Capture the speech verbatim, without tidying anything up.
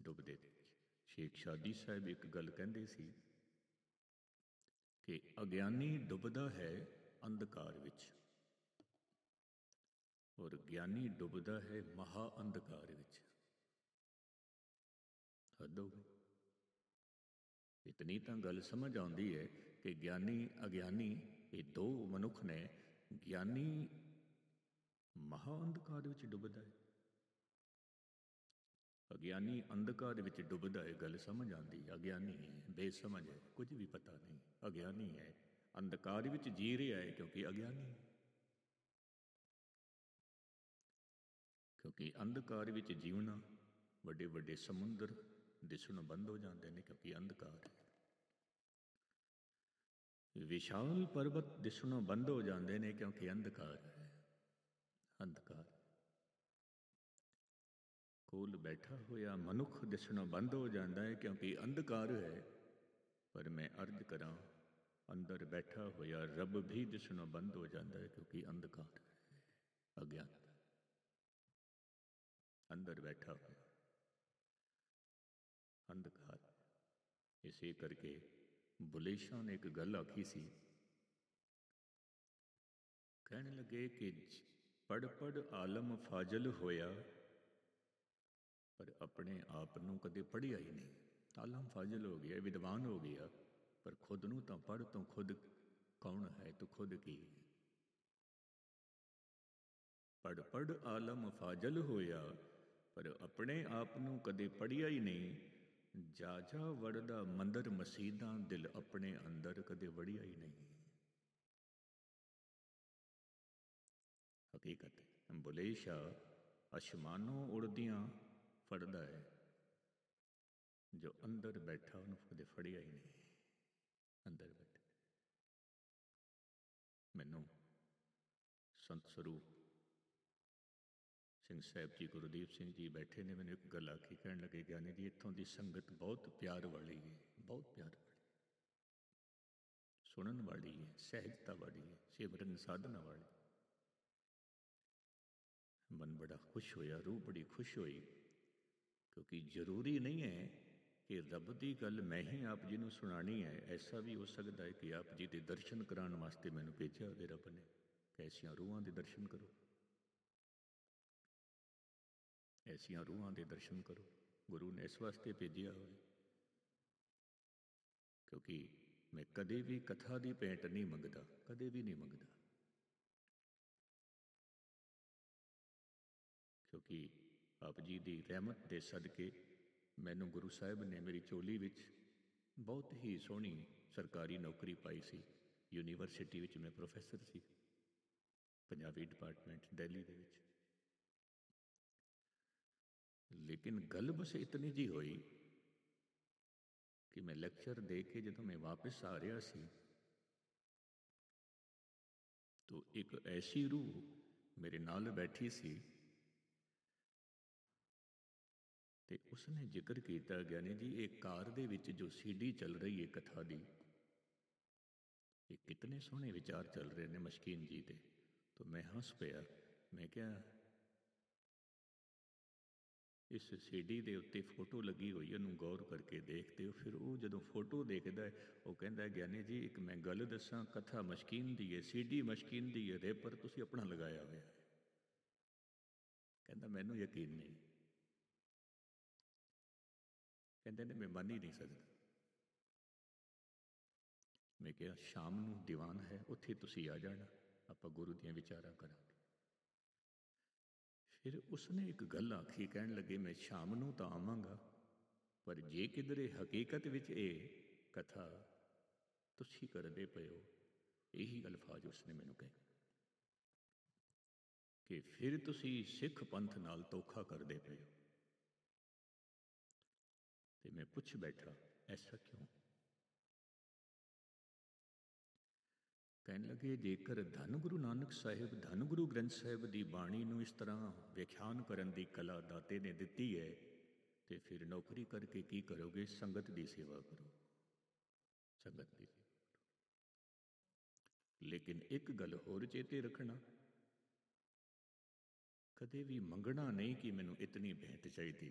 ਡੁੱਬਦੇ ਦੇ ਵਿੱਚ। ਸ਼ੇਖ ਸ਼ਾਦੀ ਸਾਹਿਬ ਇੱਕ ਗੱਲ ਕਹਿੰਦੇ ਸੀ ਕਿ ਅਗਿਆਨੀ ਡੁੱਬਦਾ ਹੈ ਅੰਧਕਾਰ ਵਿੱਚ, ਔਰ ਗਿਆਨੀ ਡੁੱਬਦਾ ਹੈ ਮਹਾ ਅੰਧਕਾਰ ਵਿੱਚ। ਹੱਦ ਹੋ ਗਈ। ਇਤਨੀ ਤਾਂ ਗੱਲ ਸਮਝ ਆਉਂਦੀ ਹੈ ਕਿ ਗਿਆਨੀ ਅਗਿਆਨੀ ਇਹ ਦੋ ਮਨੁੱਖ ਨੇ। ਗਿਆਨੀ ਮਹਾ ਅੰਧਕਾਰ ਵਿੱਚ ਡੁੱਬਦਾ ਹੈ, ਅਗਿਆਨੀ ਅੰਧਕਾਰ ਵਿੱਚ ਡੁੱਬਦਾ ਹੈ। ਗੱਲ ਸਮਝ ਆਉਂਦੀ। ਅਗਿਆਨੀ ਹੈ, ਬੇਸਮਝ ਹੈ, ਕੁਝ ਵੀ ਪਤਾ ਨਹੀਂ। ਅਗਿਆਨੀ ਹੈ, ਅੰਧਕਾਰ ਵਿੱਚ ਜੀ ਰਿਹਾ ਹੈ ਕਿਉਂਕਿ ਅਗਿਆਨੀ ਹੈ। ਕਿਉਂਕਿ ਅੰਧਕਾਰ ਵਿੱਚ ਜੀਵਣਾ, ਵੱਡੇ ਵੱਡੇ ਸਮੁੰਦਰ ਦਿਸਣੋਂ ਬੰਦ ਹੋ ਜਾਂਦੇ ਨੇ ਕਿਉਂਕਿ ਅੰਧਕਾਰ ਹੈ। ਵਿਸ਼ਾਲ ਪਰਬਤ ਦਿਸਣੋਂ ਬੰਦ ਹੋ ਜਾਂਦੇ ਨੇ ਕਿਉਂਕਿ ਅੰਧਕਾਰ ਹੈ। ਅੰਧਕਾਰ ਕੋਲ ਬੈਠਾ ਹੋਇਆ ਮਨੁੱਖ ਦਿਸਣੋਂ ਬੰਦ ਹੋ ਜਾਂਦਾ ਹੈ ਕਿਉਂਕਿ ਅੰਧਕਾਰ ਹੈ। ਪਰ ਮੈਂ ਅਰਜ਼ ਕਰਾਂ, ਅੰਦਰ ਬੈਠਾ ਹੋਇਆ ਰੱਬ ਵੀ ਦਿਸਣੋਂ ਬੰਦ ਹੋ ਜਾਂਦਾ ਹੈ ਕਿਉਂਕਿ ਅੰਧਕਾਰ ਹੈ, ਅਗਿਆਨਤਾ। ਅੰਦਰ ਬੈਠਾ ਹੋਇਆ ਅੰਧਕਾਰ। ਇਸੇ ਕਰਕੇ ਬੁੱਲੇ ਸ਼ਾਹ ਨੇ ਇੱਕ ਗੱਲ ਆਖੀ ਸੀ। ਕਹਿਣ ਲੱਗੇ ਕਿ ਪੜ੍ਹ ਪੜ੍ਹ ਆਲਮ ਫਾਜ਼ਲ ਹੋਇਆ, ਪਰ ਆਪਣੇ ਆਪ ਨੂੰ ਕਦੇ ਪੜ੍ਹਿਆ ਹੀ ਨਹੀਂ। ਆਲਮ ਫਾਜ਼ਲ ਹੋ ਗਿਆ, ਵਿਦਵਾਨ ਹੋ ਗਿਆ, ਪਰ ਖੁਦ ਨੂੰ ਤਾਂ ਪੜ੍ਹ ਤੋਂ ਖੁਦ ਕੌਣ ਹੈ, ਤੂੰ ਖੁਦ ਕੀ ਹੈ। ਪੜ੍ਹ ਪੜ੍ਹ ਆਲਮ ਫਾਜ਼ਲ ਹੋਇਆ, ਪਰ ਆਪਣੇ ਆਪ ਨੂੰ ਕਦੇ ਪੜ੍ਹਿਆ ਹੀ ਨਹੀਂ। ਜਾ ਜਾ ਵੜਦਾ ਮੰਦਰ ਮਸੀਤਾਂ, ਦਿਲ ਆਪਣੇ ਅੰਦਰ ਕਦੇ ਵੜਿਆ ਹੀ ਨਹੀਂ। ਹਕੀਕਤ ਬੁੱਲੇ ਸ਼ਾਹ ਅਸਮਾਨੋਂ ਉੜਦੀਆਂ ਫੜਦਾ ਹੈ, ਜੋ ਅੰਦਰ ਬੈਠਾ ਉਹਨੂੰ ਕਦੇ ਫੜਿਆ ਹੀ ਨਹੀਂ। ਅੰਦਰ ਬੈਠਾ। ਮੈਨੂੰ ਸੰਤ ਸਰੂਪ ਸਿੰਘ ਸਾਹਿਬ ਜੀ, ਗੁਰਦੀਪ ਸਿੰਘ ਜੀ ਬੈਠੇ ਨੇ, ਮੈਨੂੰ ਇੱਕ ਗੱਲ ਆਖੀ। ਕਹਿਣ ਲੱਗੇ ਗਿਆਨੀ ਜੀ, ਇੱਥੋਂ ਦੀ ਸੰਗਤ ਬਹੁਤ ਪਿਆਰ ਵਾਲੀ ਹੈ, ਬਹੁਤ ਪਿਆਰ ਵਾਲੀ, ਸੁਣਨ ਵਾਲੀ ਹੈ, ਸਹਿਜਤਾ ਵਾਲੀ ਹੈ, ਸਿਮਰਨ ਸਾਧਨਾ ਵਾਲੀ। ਮਨ ਬੜਾ ਖੁਸ਼ ਹੋਇਆ, ਰੂਹ ਬੜੀ ਖੁਸ਼ ਹੋਈ, ਕਿਉਂਕਿ ਜ਼ਰੂਰੀ ਨਹੀਂ ਹੈ ਕਿ ਰੱਬ ਦੀ ਗੱਲ ਮੈਂ ਹੀ ਆਪ ਜੀ ਨੂੰ ਸੁਣਾਉਣੀ ਹੈ। ਐਸਾ ਵੀ ਹੋ ਸਕਦਾ ਹੈ ਕਿ ਆਪ ਜੀ ਦੇ ਦਰਸ਼ਨ ਕਰਾਉਣ ਵਾਸਤੇ ਮੈਨੂੰ ਭੇਜਿਆ ਹੋਵੇ ਰੱਬ ਨੇ, ਐਸੀਆਂ ਰੂਹਾਂ ਦੇ ਦਰਸ਼ਨ ਕਰੋ, ਐਸੀਆਂ ਰੂਹਾਂ ਦੇ ਦਰਸ਼ਨ ਕਰੋ। ਗੁਰੂ ਨੇ ਇਸ ਵਾਸਤੇ ਭੇਜਿਆ ਹੋਵੇ, ਕਿਉਂਕਿ ਮੈਂ ਕਦੇ ਵੀ ਕਥਾ ਦੀ ਭੇਂਟ ਨਹੀਂ ਮੰਗਦਾ, ਕਦੇ ਵੀ ਨਹੀਂ ਮੰਗਦਾ। ਕਿਉਂਕਿ ਆਪ ਜੀ ਦੀ ਰਹਿਮਤ ਦੇ ਸਦਕੇ ਮੈਨੂੰ ਗੁਰੂ ਸਾਹਿਬ ਨੇ ਮੇਰੀ ਝੋਲੀ ਵਿੱਚ ਬਹੁਤ ਹੀ ਸੋਹਣੀ ਸਰਕਾਰੀ ਨੌਕਰੀ ਪਾਈ ਸੀ। ਯੂਨੀਵਰਸਿਟੀ ਵਿੱਚ ਮੈਂ ਪ੍ਰੋਫੈਸਰ ਸੀ, ਪੰਜਾਬੀ ਡਿਪਾਰਟਮੈਂਟ ਦਿੱਲੀ ਦੇ ਵਿੱਚ। ਲੇਕਿਨ ਗੱਲ ਬਸ ਇਤਨੀ ਜਿਹੀ ਹੋਈ ਕਿ ਮੈਂ ਲੈਕਚਰ ਦੇ ਕੇ ਜਦੋਂ ਮੈਂ ਵਾਪਿਸ ਆ ਰਿਹਾ ਸੀ, ਤਾਂ ਇੱਕ ਐਸੀ ਰੂਹ ਮੇਰੇ ਨਾਲ ਬੈਠੀ ਸੀ ਤੇ ਉਸਨੇ ਜ਼ਿਕਰ ਕੀਤਾ, ਗਿਆਨੀ ਜੀ ਇਹ ਕਾਰ ਦੇ ਵਿੱਚ ਜੋ ਸੀਡੀ ਚੱਲ ਰਹੀ ਹੈ ਕਥਾ ਦੀ, ਇਹ ਕਿਤਨੇ ਸੋਹਣੇ ਵਿਚਾਰ ਚੱਲ ਰਹੇ ਨੇ ਮਸ਼ਕੀਨ ਜੀ ਦੇ। ਤਾਂ ਮੈਂ ਹੱਸ ਪਿਆ। ਮੈਂ ਕਿਹਾ ਇਸ ਸੀਡੀ ਦੇ ਉੱਤੇ ਫੋਟੋ ਲੱਗੀ ਹੋਈ, ਉਹਨੂੰ ਗੌਰ ਕਰਕੇ ਦੇਖਦੇ ਹੋ। ਫਿਰ ਉਹ ਜਦੋਂ ਫੋਟੋ ਦੇਖਦਾ ਉਹ ਕਹਿੰਦਾ, ਗਿਆਨੀ ਜੀ ਇੱਕ ਮੈਂ ਗੱਲ ਦੱਸਾਂ, ਕਥਾ ਮਸ਼ਕੀਨ ਦੀ ਹੈ, ਸੀਡੀ ਮਸ਼ਕੀਨ ਦੀ ਹੈ, ਰੇਪਰ ਤੁਸੀਂ ਆਪਣਾ ਲਗਾਇਆ ਹੋਇਆ। ਕਹਿੰਦਾ ਮੈਨੂੰ ਯਕੀਨ ਨਹੀਂ। ਕਹਿੰਦੇ ਨੇ ਮੈਂ ਮੰਨ ਹੀ ਨਹੀਂ ਸਕਦਾ। ਮੈਂ ਕਿਹਾ ਸ਼ਾਮ ਨੂੰ ਦੀਵਾਨ ਹੈ, ਉੱਥੇ ਤੁਸੀਂ ਆ ਜਾਣਾ, ਆਪਾਂ ਗੁਰੂ ਦੀਆਂ ਵਿਚਾਰਾਂ ਕਰਾਂਗੇ। ਫਿਰ ਉਸਨੇ ਇੱਕ ਗੱਲ ਆਖੀ। ਕਹਿਣ ਲੱਗੇ ਮੈਂ ਸ਼ਾਮ ਨੂੰ ਤਾਂ ਆਵਾਂਗਾ, ਪਰ ਜੇ ਕਿਧਰੇ ਹਕੀਕਤ ਵਿੱਚ ਇਹ ਕਥਾ ਤੁਸੀਂ ਕਰਦੇ ਪਏ ਹੋ, ਇਹੀ ਅਲਫਾਜ਼ ਉਸਨੇ ਮੈਨੂੰ ਕਹੇ ਕਿ ਫਿਰ ਤੁਸੀਂ ਸਿੱਖ ਪੰਥ ਨਾਲ ਧੋਖਾ ਕਰਦੇ ਪਏ ਹੋ। ਤੇ ਮੈਂ ਪੁੱਛ ਬੈਠਾ ਐਸਾ ਕਿਉਂ? ਕਹਿਣ ਲੱਗੇ ਜੇਕਰ ਧੰਨ ਗੁਰੂ ਨਾਨਕ ਸਾਹਿਬ, ਧੰਨ ਗੁਰੂ ਗ੍ਰੰਥ ਸਾਹਿਬ ਦੀ ਬਾਣੀ ਨੂੰ ਇਸ ਤਰ੍ਹਾਂ ਵਿਆਖਿਆਨ ਕਰਨ ਦੀ ਕਲਾ ਦਾਤੇ ਨੇ ਦਿੱਤੀ ਹੈ, ਤੇ ਫਿਰ ਨੌਕਰੀ ਕਰਕੇ ਕੀ ਕਰੋਗੇ? ਸੰਗਤ ਦੀ ਸੇਵਾ ਕਰੋ, ਸੰਗਤ ਦੀ ਸੇਵਾ ਕਰੋ। ਲੇਕਿਨ ਇੱਕ ਗੱਲ ਹੋਰ ਚੇਤੇ ਰੱਖਣਾ, ਕਦੇ ਵੀ ਮੰਗਣਾ ਨਹੀਂ ਕਿ ਮੈਨੂੰ ਇਤਨੀ ਭੇਂਟ ਚਾਹੀਦੀ।